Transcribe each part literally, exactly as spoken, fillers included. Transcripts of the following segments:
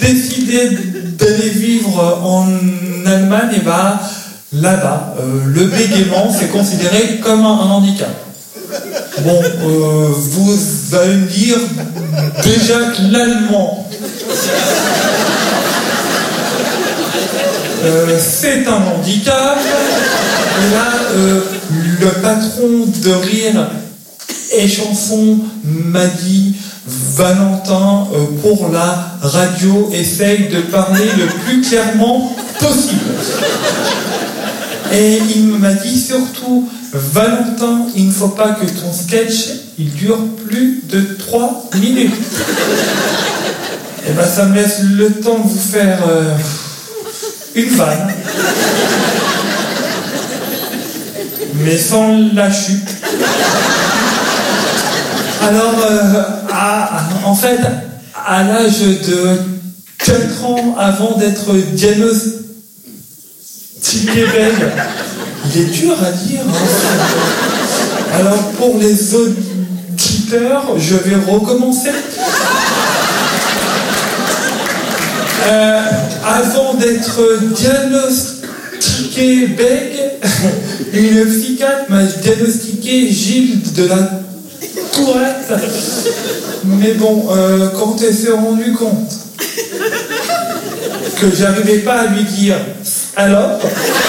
décidé d'aller vivre en Allemagne, et bah là-bas, euh, le bégaiement c'est considéré comme un, un handicap. Bon, euh, vous allez me dire déjà que l'allemand, euh, c'est un handicap. Et là, euh, le patron de Rire et Chanson m'a dit: Valentin, euh, pour la radio, essaye de parler le plus clairement possible. Et il m'a dit surtout: Valentin, il ne faut pas que ton sketch il dure plus de trois minutes. Et ben ça me laisse le temps de vous faire euh, une vanne, mais sans la chute. Alors, euh, à, en fait, à l'âge de quatre ans, avant d'être diagnostiqué bègue, il est dur à dire. Hein. Alors, pour les auditeurs, je vais recommencer. Euh, avant d'être diagnostiqué bègue, une psychiatre m'a diagnostiqué Gilles de la Tourette. Mais bon, euh, quand elle s'est rendue compte que j'arrivais pas à lui dire salope,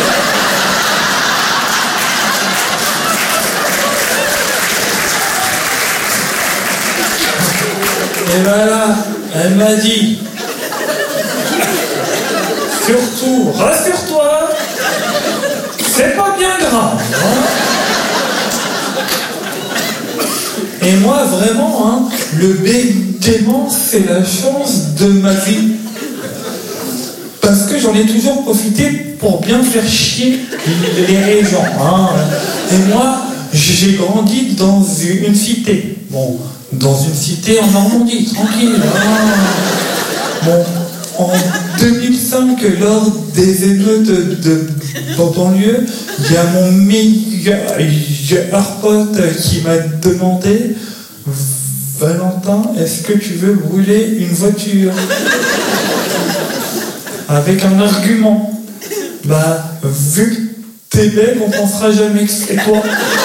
et voilà, elle m'a dit: surtout, rassure-toi, c'est pas bien grave. Hein. Et moi, vraiment, hein, le bégaiement, c'est la chance de ma vie. Parce que j'en ai toujours profité pour bien faire chier les gens. Hein. Et moi, j'ai grandi dans une cité. Bon, dans une cité en Normandie, tranquille. Hein. Bon, en deux mille cinq, lors des émeutes de banlieue, il y a mon meilleur pote qui m'a demandé: Valentin, est-ce que tu veux brûler une voiture? Avec un argument. Bah, vu que t'es belle, on pensera jamais que c'est toi.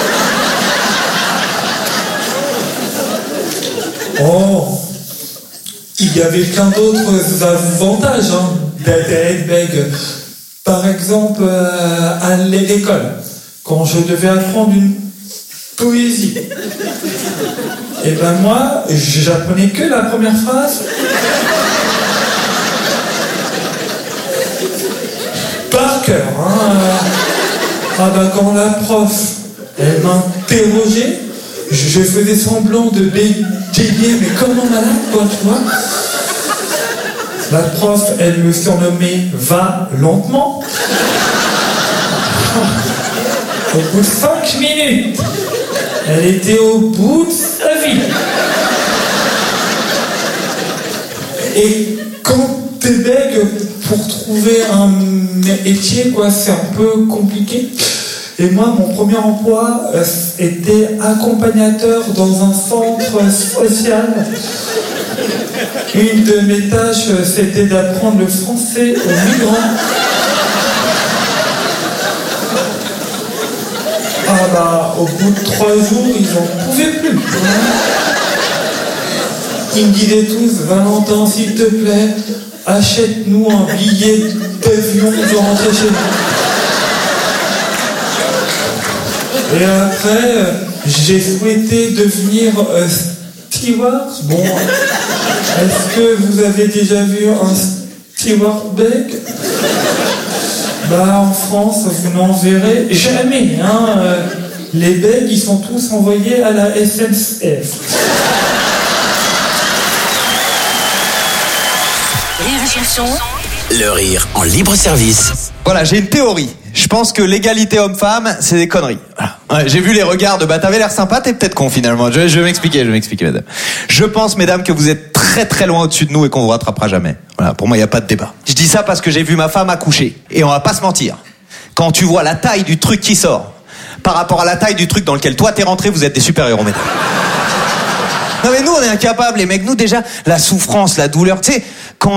Oh, il y avait plein d'autres avantages hein, d'être bègue. Par exemple, euh, à l'école, quand je devais apprendre une poésie, et ben moi, j'apprenais que la première phrase par cœur. Hein. Ah ben quand la prof, elle m'interrogeait, je faisais semblant de bégayer, mais comme un malade, quoi, tu vois. La prof, elle me surnommait Va lentement. Au bout de cinq minutes, elle était au bout de sa vie. Et quand t'es bègue, pour trouver un métier, quoi, c'est un peu compliqué. Et moi, mon premier emploi euh, était accompagnateur dans un centre social. Une de mes tâches, c'était d'apprendre le français aux migrants. Ah bah, au bout de trois jours, ils n'en pouvaient plus. Ils me disaient tous: Valentin, s'il te plaît, achète-nous un billet d'avion pour rentrer chez nous. Et après, euh, j'ai souhaité devenir euh, steward. Bon, est-ce que vous avez déjà vu un steward bègue? Bah, en France, vous n'en verrez jamais. Hein. Euh, les bègues, ils sont tous envoyés à la S N C F. Rire et Chanson. Le rire en libre service. Voilà, j'ai une théorie. Je pense que l'égalité homme-femme, c'est des conneries. Voilà. Ouais, j'ai vu les regards de bah t'avais l'air sympa, t'es peut-être con finalement. Je, je vais m'expliquer, je vais m'expliquer, madame. Je pense, mesdames, que vous êtes très très loin au-dessus de nous et qu'on vous rattrapera jamais. Voilà, pour moi, il n'y a pas de débat. Je dis ça parce que j'ai vu ma femme accoucher. Et on va pas se mentir. Quand tu vois la taille du truc qui sort par rapport à la taille du truc dans lequel toi t'es rentré, vous êtes des super-héros, mesdames. Non mais nous, on est incapables, les mecs. Nous, déjà, la souffrance, la douleur, tu sais, quand